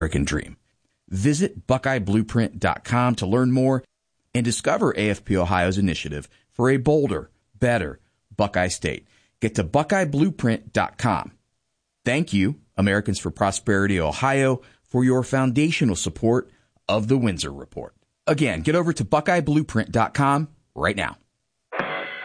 American dream. Visit BuckeyeBlueprint.com to learn more and discover AFP Ohio's initiative for a bolder, better Buckeye State. Get to BuckeyeBlueprint.com. Thank you, Americans for Prosperity Ohio, for your foundational support of the Windsor Report. Again, get over to BuckeyeBlueprint.com right now.